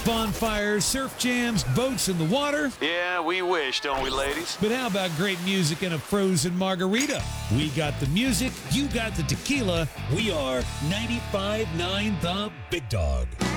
Bonfires, surf jams, boats in the water. Yeah, we wish, don't we, ladies? But how about great music and a frozen margarita? We got the music, you got the tequila. We are 95.9 The Big Dog.